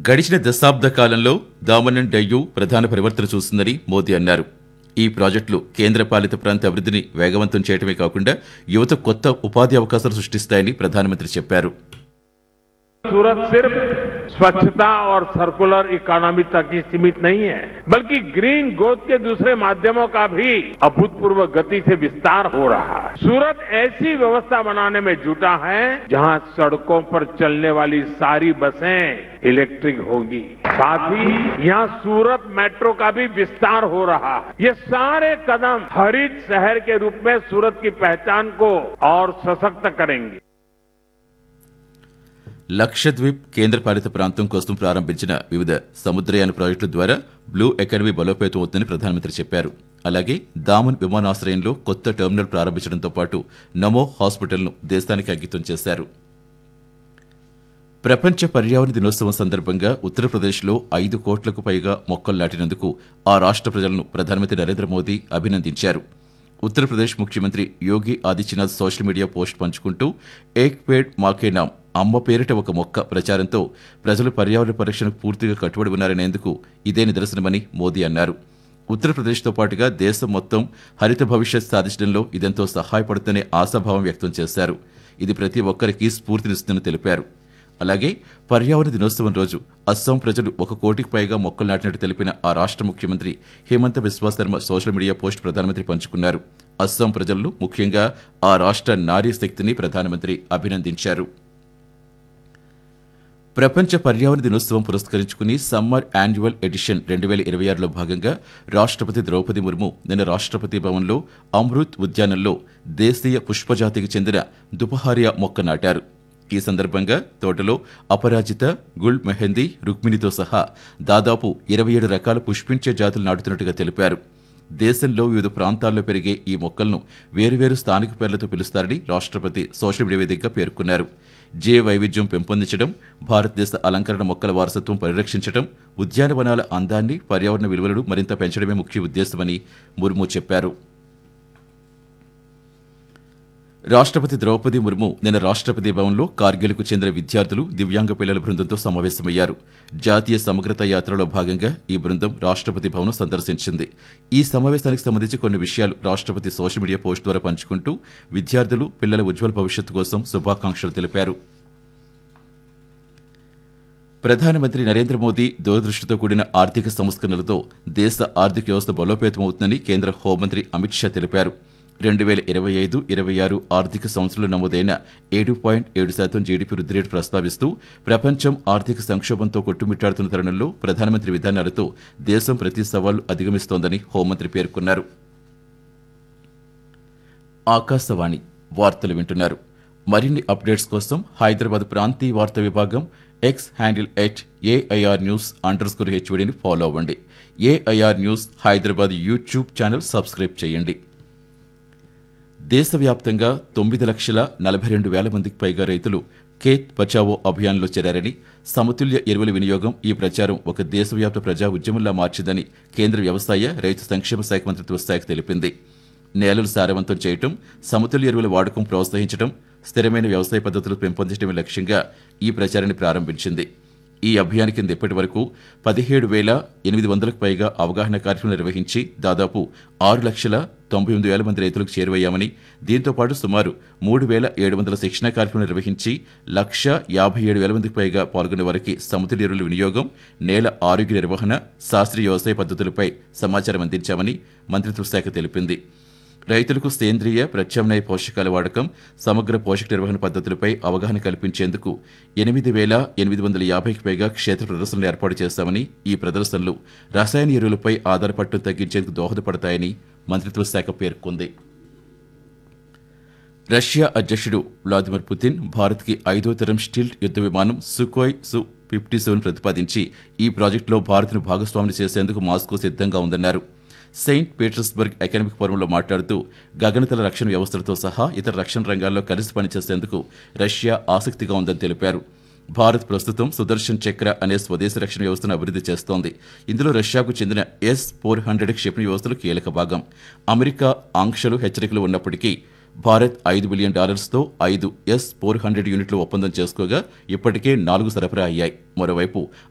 గడిచిన దశాబ్ద కాలంలో దామన్ అండ్ డయ్యూ ప్రధాన పరివర్తన చూస్తుందని మోదీ అన్నారు. ఈ ప్రాజెక్టులు కేంద్రపాలిత ప్రాంత అభివృద్ధిని వేగవంతం చేయడమే కాకుండా యువత కొత్త ఉపాధి అవకాశాలు సృష్టిస్తాయని ప్రధానమంత్రి చెప్పారు. सूरत सिर्फ स्वच्छता और सर्कुलर इकोनॉमी तक ही सीमित नहीं है, बल्कि ग्रीन ग्रोथ के दूसरे माध्यमों का भी अभूतपूर्व गति से विस्तार हो रहा है. सूरत ऐसी व्यवस्था बनाने में जुटा है जहां सड़कों पर चलने वाली सारी बसें इलेक्ट्रिक होगी. साथ ही यहां सूरत मेट्रो का भी विस्तार हो रहा है. ये सारे कदम हरित शहर के रूप में सूरत की पहचान को और सशक्त करेंगे. లక్షద్వీప్ కేంద్రపాలిత ప్రాంతం కోసం ప్రారంభించిన వివిధ సముద్రయాన ప్రాజెక్టుల ద్వారా బ్లూ ఎకానమీ బలోపేతం అవుతుందని ప్రధానమంత్రి చెప్పారు. అలాగే దామన్ విమానాశ్రయంలో కొత్త టెర్మినల్ ప్రారంభించడంతో పాటు నమో హాస్పిటల్ను దేశానికి అంకితం చేశారు. ప్రపంచ పర్యావరణ దినోత్సవం సందర్భంగా ఉత్తరప్రదేశ్లో 5 కోట్లకు పైగా మొక్కలు నాటినందుకు ఆ రాష్ట్ర ప్రజలను ప్రధానమంత్రి నరేంద్ర మోదీ అభినందించారు. ఉత్తరప్రదేశ్ ముఖ్యమంత్రి Yogi Adityanath social media post పంచుకుంటూ ఏక్ పేడ్ మాకే నామ్, అమ్మ పేరిట ఒక మొక్క ప్రచారంతో ప్రజలు పర్యావరణ పరిరక్షణకు పూర్తిగా కట్టుబడి ఉన్నారనేందుకు ఇదే నిదర్శనమని మోదీ అన్నారు. ఉత్తరప్రదేశ్తో పాటుగా దేశం మొత్తం హరిత భవిష్యత్ సాధించడంలో ఇదెంతో సహాయపడుతుందనే ఆశాభావం వ్యక్తం చేశారు. ఇది ప్రతి ఒక్కరికి స్ఫూర్తినిస్తుందని తెలిపారు. అలాగే పర్యావరణ దినోత్సవం రోజు అస్సాం ప్రజలు 1 కోటికి పైగా మొక్కలు నాటినట్టు తెలిపిన ఆ రాష్ట్ర ముఖ్యమంత్రి Himanta Biswa Sharma social media post ప్రధానమంత్రి పంచుకున్నారు. అస్సాం ప్రజలను, ముఖ్యంగా ఆ రాష్ట్ర నారీ శక్తిని ప్రధానమంత్రి అభినందించారు. ప్రపంచ పర్యావరణ దినోత్సవం పురస్కరించుకుని సమ్మర్ యాన్యువల్ ఎడిషన్ 2026లో భాగంగా రాష్ట్రపతి ద్రౌపది ముర్ము నిన్న రాష్ట్రపతి భవన్లో అమృత్ ఉద్యానంలో దేశీయ పుష్పజాతికి చెందిన దుపహారియా మొక్క నాటారు. ఈ సందర్భంగా తోటలో అపరాజిత, గుల్ మెహందీ, రుక్మిణితో సహా దాదాపు 27 రకాల పుష్పించే జాతులు నాటుతున్నట్టుగా తెలిపారు. దేశంలో వివిధ ప్రాంతాల్లో పెరిగే ఈ మొక్కలను వేరువేరు స్థానిక పేర్లతో పిలుస్తారని రాష్ట్రపతి సోషల్ మీడియా వేదికగా పేర్కొన్నారు. జీవ వైవిధ్యం పెంపొందించడం, భారతదేశ అలంకరణ మొక్కల వారసత్వం పరిరక్షించడం, ఉద్యానవనాల అందాన్ని, పర్యావరణ విలువలను మరింత పెంచడమే ముఖ్య ఉద్దేశమని ముర్ము చెప్పారు. రాష్ట్రపతి ద్రౌపది ముర్ము నిన్న రాష్ట్రపతి భవన్లో కార్గిల్కు చెందిన విద్యార్థులు, దివ్యాంగ పిల్లల బృందంతో సమావేశమయ్యారు. జాతీయ సమగ్రత యాత్రలో భాగంగా ఈ బృందం రాష్ట్రపతి భవన్ సందర్శించింది. ఈ సమావేశానికి సంబంధించి కొన్ని విషయాలు రాష్ట్రపతి సోషల్ మీడియా పోస్ట్ ద్వారా పంచుకుంటూ విద్యార్థులు, పిల్లల ఉజ్వల భవిష్యత్తు కోసం శుభాకాంక్షలు తెలిపారు. ప్రధానమంత్రి నరేంద్ర మోదీ దూరదృష్టితో కూడిన ఆర్థిక సంస్కరణలతో దేశ ఆర్థిక వ్యవస్థ బలోపేతమవుతుందని కేంద్ర హోంమంత్రి అమిత్ షా తెలిపారు. 2025-26 ఆర్థిక సంవత్సరంలో నమోదైన 7.7% జీడీపీ వృద్ధి రేటు ప్రస్తావిస్తూ ప్రపంచం ఆర్థిక సంక్షోభంతో కొట్టుమిట్టాడుతున్న తరుణంలో ప్రధానమంత్రి విధానాలతో దేశం ప్రతి సవాలు అధిగమిస్తోందని హోంమంత్రి పేర్కొన్నారు. ఆకాశవాణి వార్తలు వింటున్నారు. మరిన్ని అప్డేట్స్ కోసం హైదరాబాద్ ప్రాంతీయ వార్తా విభాగం ఎక్స్ హ్యాండిల్ @AIR_News_HVDని ఫాలో అవ్వండి. AIR news Hyderabad YouTube channel subscribe చేయండి. దేశవ్యాప్తంగా 9,42,000 మందికి పైగా రైతులు ఖేత్ బచావో అభియాన్లో చేరారని, సమతుల్య ఎరువుల వినియోగం ఈ ప్రచారం ఒక దేశవ్యాప్త ప్రజా ఉద్యమంలా మార్చిందని కేంద్ర వ్యవసాయ, రైతు సంక్షేమ శాఖ మంత్రిత్వ శాఖ తెలిపింది. నేలలు సారవంతం చేయటం, సమతుల్య ఎరువుల వాడకం ప్రోత్సహించడం, స్థిరమైన వ్యవసాయ పద్ధతులు పెంపొందించడమే లక్ష్యంగా ఈ ప్రచారాన్ని ప్రారంభించింది. ఈ అభియాన్ కింద ఇప్పటి వరకు 17,800కు పైగా అవగాహన కార్యక్రమాలు నిర్వహించి దాదాపు 6,98,000 మంది రైతులకు చేరువయ్యామని, దీంతో పాటు సుమారు 3,700 శిక్షణ కార్యక్రమాలు నిర్వహించి 1,57,000 మందికి పైగా పాల్గొనే వారికి సమతుల్య ఎరువుల వినియోగం, నేల ఆరోగ్య నిర్వహణ, శాస్త్రీయ వ్యవసాయ పద్ధతులపై సమాచారం అందించామని మంత్రిత్వ శాఖ తెలిపింది. రైతులకు సేంద్రియ, ప్రత్యామ్నాయ పోషకాల వాడకం, సమగ్ర పోషక నిర్వహణ పద్ధతులపై అవగాహన కల్పించేందుకు 8,850కి పైగా క్షేత్ర ప్రదర్శనలు ఏర్పాటు చేశామని, ఈ ప్రదర్శనలు రసాయన ఎరువులపై ఆధారపడటం తగ్గించేందుకు దోహదపడతాయని మంత్రిత్వ శాఖ పేర్కొంది. రష్యా అధ్యక్షుడు వ్లాదిమిర్ పుతిన్ భారత్కి 5వ తరం స్టీల్త్ యుద్ధ విమానం సుఖోయ్ Su-57 ప్రతిపాదించి ఈ ప్రాజెక్టులో భారత్ను భాగస్వామిని చేసేందుకు మాస్కో సిద్ధంగా ఉందన్నారు. సెయింట్ పీటర్స్బర్గ్ ఎకనామిక్ ఫోరంలో మాట్లాడుతూ గగనతల రక్షణ వ్యవస్థలతో సహా ఇతర రక్షణ రంగాల్లో కలిసి పనిచేసేందుకు రష్యా ఆసక్తిగా ఉందని తెలిపారు. భారత్ ప్రస్తుతం సుదర్శన్ చక్ర అనే స్వదేశీ రక్షణ వ్యవస్థను అభివృద్ధి చేస్తోంది. ఇందులో రష్యాకు చెందిన S-400 క్షిపణి వ్యవస్థలు కీలక భాగం. అమెరికా ఆంక్షలు, హెచ్చరికలు ఉన్నప్పటికీ భారత్ $5 బిలియన్ తో 5 S-400 యూనిట్ల ఒప్పందం చేసుకోగా ఇప్పటికే 4 సరఫరా అయ్యాయి. మరోవైపు